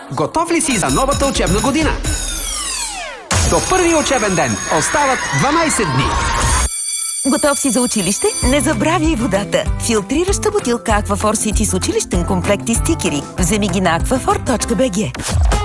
Готов ли си за новата учебна година? До първи учебен ден остават 12 дни. Готов си за училище? Не забравяй водата. Филтрираща бутилка Aquaphor City с училищен комплект и стикери. Вземи ги на aquaphor.bg.